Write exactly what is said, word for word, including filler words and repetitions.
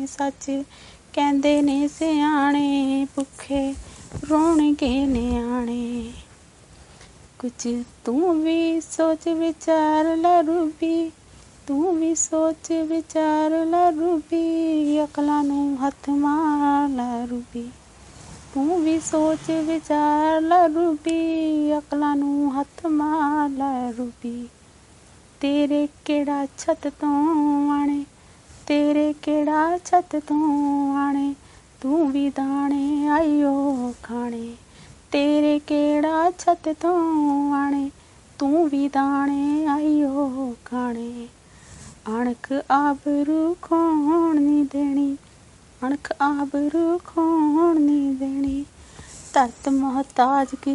सच कहंदे ने सियाणे भुखे रोणगे न्याणे। कुछ तू भी सोच विचार ला रूबी, तू भी सोच विचार ला रूबी, अकलां नूं हथ मार ला रूबी। तू भी सोच विचार ला रूबी, अकलां नूं हथ मार ला रूबी। तेरे केड़ा छत तो आने, तेरे केड़ा छत तो आने, तू भी दाने आईओ खाने। तेरे केड़ा छत तो आने, तू भी दाने आईओ खाने। अणख आबरू खोण नी देनी, अणख आबरू खोण नी देनी, धरत मोहताज की